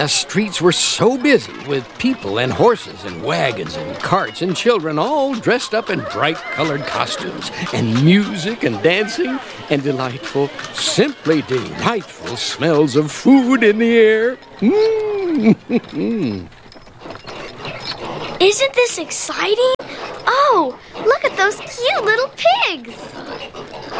The streets were so busy with people and horses and wagons and carts and children all dressed up in bright-colored costumes and music and dancing and delightful, simply delightful smells of food in the air. Isn't this exciting? Oh, look at those cute little pigs!